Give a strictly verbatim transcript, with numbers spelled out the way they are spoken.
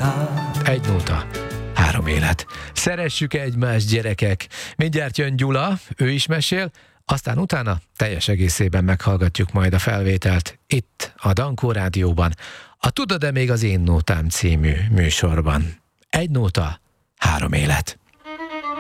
Egy nóta, három élet. Szeressük egymást, gyerekek. Mindjárt jön Gyula, ő is mesél, aztán utána teljes egészében meghallgatjuk majd a felvételt itt, a Dankó Rádióban, a Tudod-e még az én nótám című műsorban. Egy nóta, három élet.